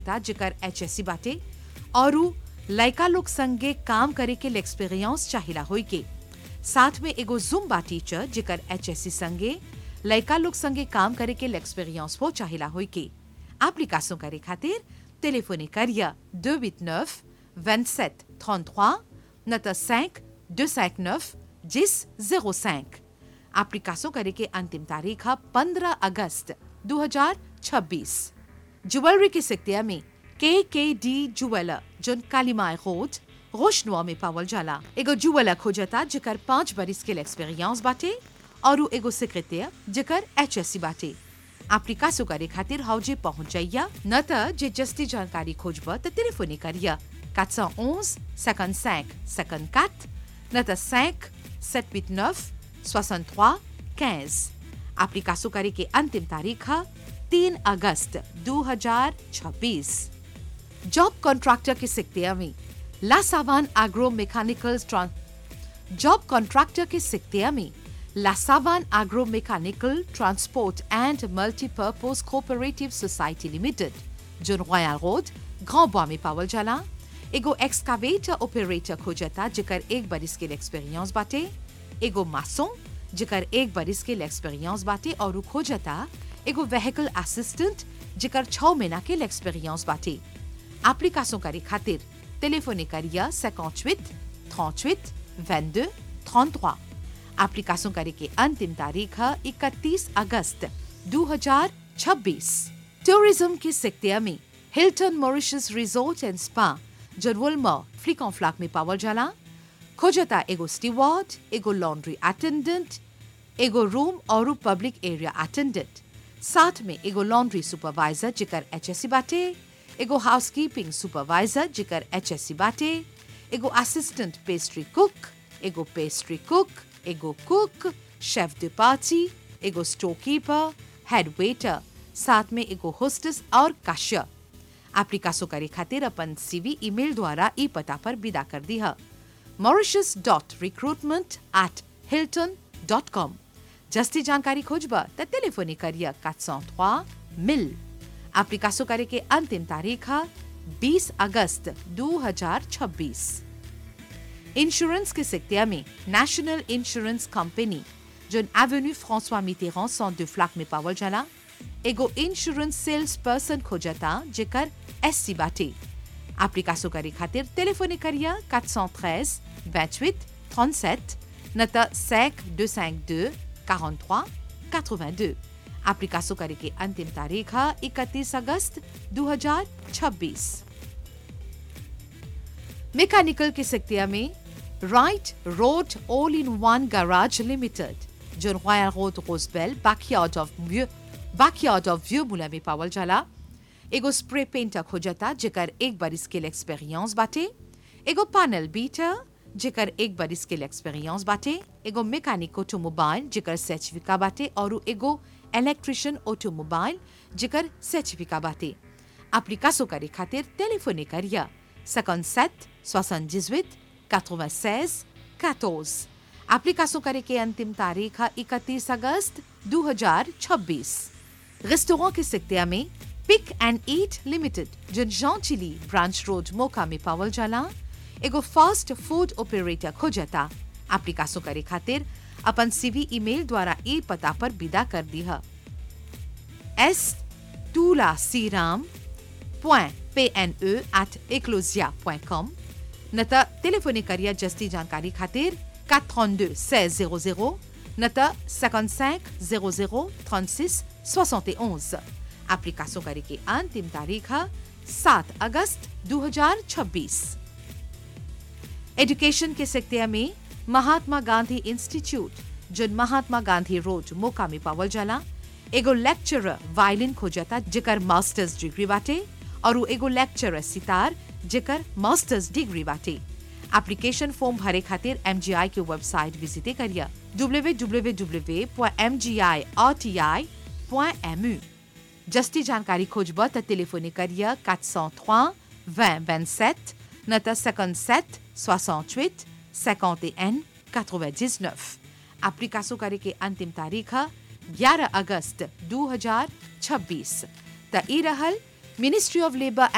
ता जिकर HSC बाटे और लड़का लोग संगे काम करे के एक्सपीरियंस चाहिला होई के। साथ में एगो जुम्बा टीचर जिकर HSC संगे लड़का लोग संगे काम करे के एक्सपीरियंस हो चाहिला होई के। एप्लीकेशन करे खातिर टेलीफोने करिया 289 27 33 नता 5 259 10 05। एप्लीकेशन करे के अंतिम तारीख है 15 अगस्त 2026। ज्वेलरी के सेक्टर में KKD ज्वेलर जोन कालीमाय रोड रोशनुआ में पावल जाला। एगो ज्वेलर खोजता जिकर 5 बरिस के एक्सपीरियंस बाटे और एगो सेक्रेटरी जिकर HSC बाटे। एप्लीकेशन करे खातिर हौजे पहुंच जाइया न त जे जस्ती जानकारी खोजब त टेलीफोने करिया 411 55 54 न त 5 789 63 15। एप्लीकेशन करे के अंतिम तारीख है 3 अगस्त 2026। जॉब कॉन्ट्रैक्टर के सेक्टर में ला सावान एग्रो मैकेनिकल जॉब कॉन्ट्रैक्टर के सेक्टर में ला सावान agro mechanical transport and multipurpose cooperative society limited जो रॉयल रोड ग्रांड बॉ में पावल जाला। एगो एक्सकावेटर ऑपरेटर खोजता जिकर 1 बरिस के एक्सपीरियंस बाटे। एगो मासों जिकर 1 बरिस के एक्सपीरियंस बाटे और खोजता एगो व्हीकल असिस्टेंट जिकर 6 महीना के एक्सपीरियंस बाटे। एप्लीकेशन करे खातिर टेलीफोने करिया 58 38 22 33। एप्लीकेशन करे के अंतिम तारीख है 31 अगस्त 2026। टूरिज्म के सेक्टर में Hilton Mauritius resort and spa जरवुलमा फ्लिकॉन्फ्लाक में पावल जाला। खोजता एगो स्टीवर्ड, एगो लॉन्ड्री अटेंडेंट, एगो रूम और पब्लिक एरिया अटेंडेंट। साथ में एगो लॉन्ड्री सुपरवाइजर जिकर HSC बाटे, एगो हाउसकीपिंग सुपरवाइजर जिकर HSC बाटे, एगो असिस्टेंट पेस्ट्री कुक, एगो पेस्ट्री कुक, एगो कुक, शेफ de पार्टी, एगो स्टोर कीपर, हेड वेटर, साथ में एगो होस्टेस और काशियर। एप्लीकेशन करे खातिर अपन CV ईमेल द्वारा ई पता पर विदा कर दी है mauritius.recruitment@hilton.com। जस्ती जानकारी खोजब त टेलीफोने करिया 403 1000। एप्लीकेशन करे के अंतिम तारीख है 20 अगस्त 2026। इंश्योरेंस के सेक्टर में नेशनल इंश्योरेंस कंपनी जो एवेन्यू फ्रांसवा मितेरान सेंटर de फ्लाक में पावल जाला। एगो इंश्योरेंस सेल्स पर्सन खोजता जिकर SC बाटे। एप्लीकेशन करे खातिर टेलीफोने करिया 413 28 37 नता 5 252 43 82। एप्लीकेशन करे के अंतिम तारीख है 31 अगस्त 2026। मैकेनिकल के सेक्टर में right road all in one garage limited जो royal road Rosebel backyard of view मुला में पावल जाला। एगो स्प्रे पेंटर खोजता जिकर 1 बरिस के एक्सपीरियंस बाटे। एगो पैनल बीटर जिकर 1 बरिस के एक्सपीरियंस बाटे। एगो मैकेनिक ऑटोमोबाइल जिकर सर्टिफिका बाटे और एगो इलेक्ट्रिशियन ऑटोमोबाइल जिकर सर्टिफिका बाटे। एप्लीकेशन करे खातिर टेलीफोने करिया 57 78 96 14। एप्लीकेशन करे के अंतिम तारीख है 31 अगस्त 2026। रेस्टोरेंट के सेक्टर में पिक एंड ईट लिमिटेड जो जॉन्चिली ब्रांच रोड मोका में पावल जाला। एगो फास्ट फूड ऑपरेटर खोजता। एप्लीकेशन करे खातिर अपन CV ईमेल द्वारा ई पता पर विदा कर दी है stulasiram.pne@eclosia.com नता टेलीफोने करिया जस्ती जानकारी खातिर 432 16 00 नता 55 00 36 71। एप्लीकेशन करे के अंतिम तारीख है 7 अगस्त 2026। एजुकेशन के सेक्टर में महात्मा गांधी इंस्टीट्यूट जो महात्मा गांधी रोड मोका में पावल जाला। एगो लेक्चरर वायलिन खोजता जिकर मास्टर्स डिग्री बाटे और एगो लेक्चरर सितार जिकर मास्टर्स डिग्री बाटे। एप्लीकेशन फॉर्म भरे खातिर MGI के वेबसाइट विजिट करिया www.mgirti.mu। जस्ती जानकारी खोजब त टेलीफोने करिया 403 20 27 नता 57 68 51 99। एप्लीकेशन करे के अंतिम तारीख है 11 अगस्त 2026। त ई रहल मिनिस्ट्री ऑफ लेबर